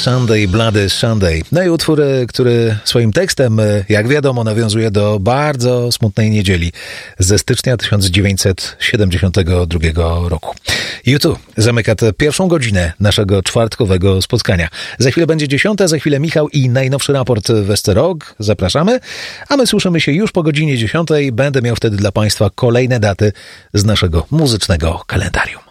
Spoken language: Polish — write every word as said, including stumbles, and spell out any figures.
Sunday, Bloody Sunday. No i utwór, który swoim tekstem, jak wiadomo, nawiązuje do bardzo smutnej niedzieli ze stycznia tysiąc dziewięćset siedemdziesiątego drugiego roku. U dwa zamyka tę pierwszą godzinę naszego czwartkowego spotkania. Za chwilę będzie dziesiąta, za chwilę Michał i najnowszy raport Westerog. Zapraszamy, a my słyszymy się już po godzinie dziesiątej. Będę miał wtedy dla Państwa kolejne daty z naszego muzycznego kalendarium.